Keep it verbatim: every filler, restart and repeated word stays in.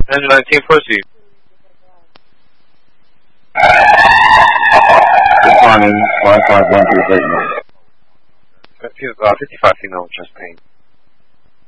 nine nineteen, proceed. Good morning, one five one two eight nine. fifty-five feet now, just paying.